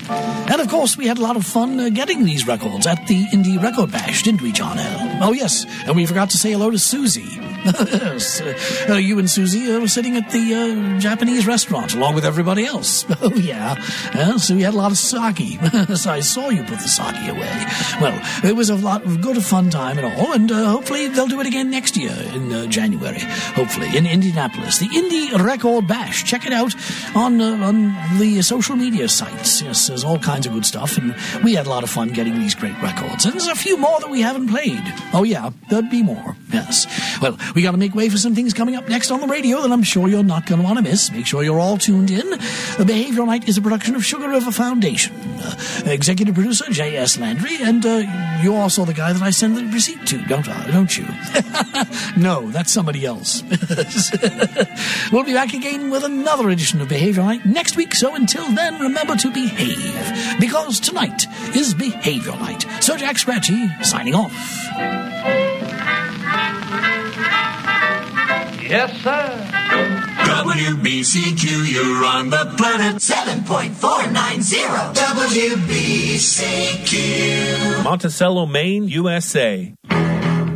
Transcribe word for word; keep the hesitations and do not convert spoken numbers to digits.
And, of course, we had a lot of fun uh, getting these records at the Indie Record Bash, didn't we, John L? Oh, yes, and we forgot to say hello to Susie. Yes, uh, uh, you and Susie uh, were sitting at the uh, Japanese restaurant along with everybody else. Oh, yeah. Uh, so we had a lot of sake. So I saw you put the sake away. Well, it was a lot of good fun time and all, and uh, hopefully they'll do it again next year in uh, January, hopefully, in Indianapolis. The Indie Record Bash. Check it out on, uh, on the social media sites. Yes, there's all kinds of good stuff, and we had a lot of fun getting these great records. And there's a few more that we haven't played. Oh, yeah, there'd be more. Yes. Well, we got to make way for some things coming up next on the radio that I'm sure you're not going to want to miss. Make sure you're all tuned in. The Behavioral Night is a production of Sugar River Foundation. Uh, executive producer J S Landry, and uh, you're also the guy that I send the receipt to, don't I? Don't you? No, that's somebody else. We'll be back again with another edition of Behavioral Night next week. So until then, remember to behave, because tonight is Behavioral Night. So Jack Scratchy signing off. Yes, sir. W B C Q, you're on the planet. seven point four nine zero W B C Q. Monticello, Maine, U S A.